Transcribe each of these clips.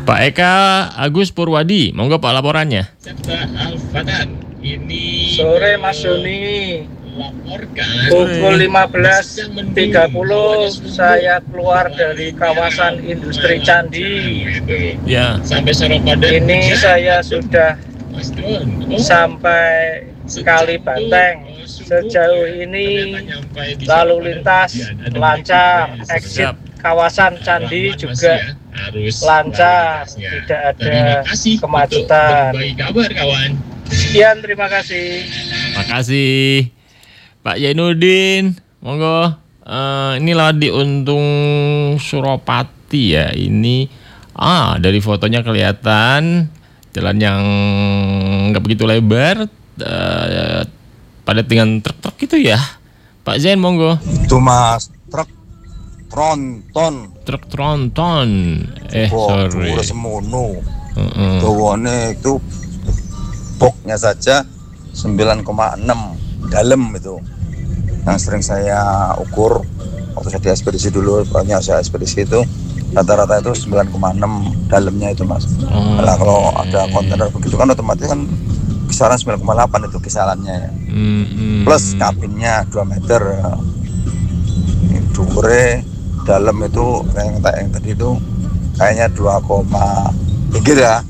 Pak Eka Agus Purwadi, monggo Pak laporannya. Sore Mas Joni, pukul 15.30 saya keluar dari kawasan industri Candi. Ya. Ini saya sudah sampai Kali Banteng. Sejauh ini lalu lintas lancar, exit kawasan Candi juga lancar, tidak ada kemacetan. Sekian, terima kasih. Makasih Pak Jainuddin, monggo. Ini Ladi Untung Suropati ya. Ini dari fotonya kelihatan jalan yang nggak begitu lebar, padat dengan truk-truk gitu ya. Pak Zain, monggo. Itu Mas, truk tronton. Truk tronton. Sorry. Udah semono. Dawane itu boxnya saja 9,6 dalam itu. Yang sering saya ukur waktu saya di ekspedisi dulu, banyak saya ekspedisi itu rata-rata itu 9,6 dalamnya itu Mas. Nah, kalau ada kontainer begitu kan otomatis kan kisaran 9,8 itu kisarannya ya. Plus kabinnya 2 meter. Dure dalam itu yang tadi itu kayaknya 2,6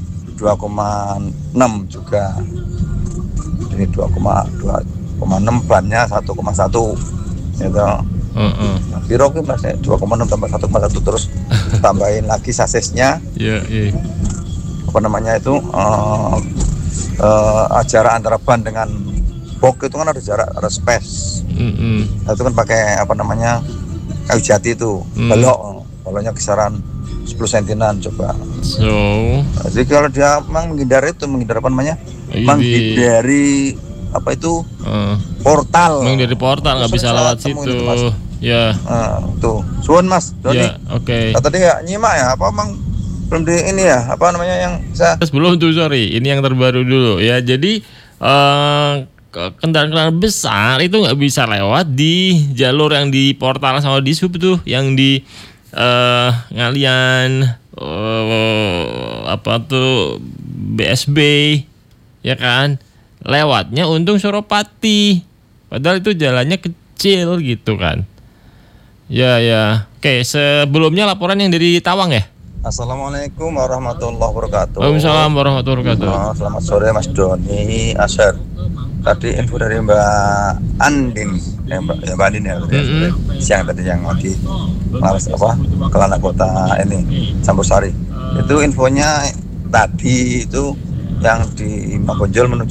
juga. Ini 2,6 bannya 1,1 gitu. Biro ki Mas 2,6 tambah 1,1 terus tambahin lagi sasisnya. Apa namanya itu jarak antara ban dengan box itu kan ada jarak, ada space. Nah, itu kan pakai apa namanya kayu jati itu, baloknya kisaran 10 sentinan coba. Jadi kalau dia memang menghindari apa namanya? Menghindari apa itu? Portal. Menghindari portal, nggak bisa lewat situ. Itu, ya. Tuh. Suwun Mas Doni. Ya, oke. Tadi nggak nyimak ya? Apa memang belum di ini ya? Apa namanya yang saya? Sebelum tuh sorry, ini yang terbaru dulu ya. Jadi kendaraan besar itu nggak bisa lewat di jalur yang di portal sama di sub tuh, yang di ngalian apa tuh BSB ya kan, lewatnya Untung Suropati, padahal itu jalannya kecil gitu kan. Ya. Oke, sebelumnya laporan yang dari Tawang ya. Assalamualaikum warahmatullahi wabarakatuh. Waalaikumsalam warahmatullahi wabarakatuh. Selamat sore Mas Doni Asher. Tadi info dari Mbak Andin, Mbak Andin ya, siang tadi yang lagi Kelana Kota ini Campur Sari. Itu infonya tadi itu yang di Magonjol menuju